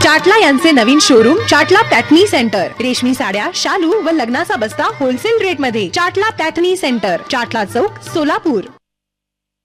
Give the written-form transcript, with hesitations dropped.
चाटला यांचे नवीन showroom चाटला पॅटनी centre. रेशमी साड्या, शालू व लग्नाचा बस्ता होलसेल रेट मध्ये. चाटला पॅटनी सेंटर, चाटला चौक, सोलापूर.